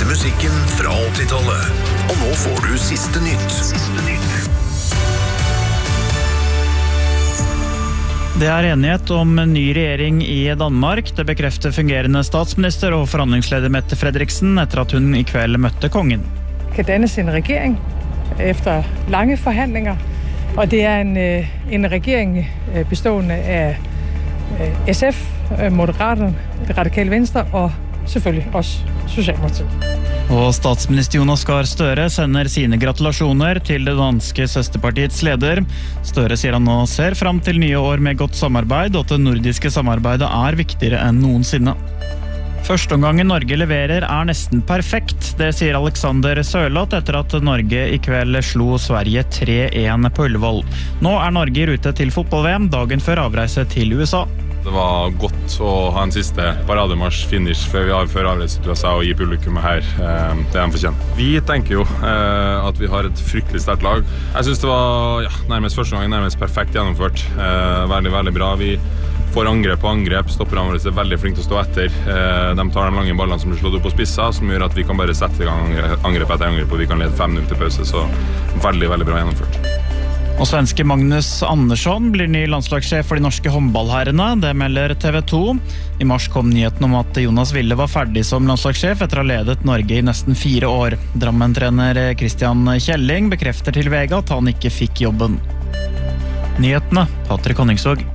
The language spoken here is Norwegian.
beste musikken fra 80-tallet. Og nå får du siste nytt. Det enighet om en ny regjering i Danmark. Det bekrefter fungerende statsminister og forhandlingsleder Mette Frederiksen etter at hun i kveld møtte kongen. Kan dannes en regering efter lange forhandlinger, og det en regering bestående af SF, Moderaterne, Det Radikale Venstre og selvfølgelig også Socialdemokratiet. Og statsminister Jonas Gahr Støre sender sine gratulasjoner til det danske søsterpartiets leder. Støre sier han nå ser fram til nye år med godt samarbeid, og at det nordiske samarbeidet viktigere enn noensinne. Førsteomgangen Norge leverer nesten perfekt, det sier Alexander Sørloth etter at Norge i kveld slo Sverige 3-1 på Ullevål. Nå Norge i rute til fotball-VM dagen før avreise til USA. Det var godt å ha en siste parademarsj-finish før avreise til USA og gi publikummet her det de fortjener. Vi tenker jo at vi har et fryktelig sterkt lag. Jeg synes det var nærmest første gangen nærmest perfekt gjennomført. Veldig, veldig bra. Vi får angrep på angrep, stopperne våre veldig flinke til å stå etter. De tar de lange ballene som blir slått opp på spissa, som gjør at vi kan bare sette i gang angrep etter angrep, og vi kan lede 5 minutter pause, så veldig, veldig bra gjennomført. Og svenske Magnus Andersson blir ny landslagssjef for de norske håndballherrene, det melder TV 2. I mars kom nyheten om at Jonas Wille var ferdig som landslagssjef etter å ha ledet Norge i nesten 4 år. Drammen-trener Christian Kjelling bekrefter til VG at han ikke fikk jobben. Nyhetene, Patrick Honningsvåg.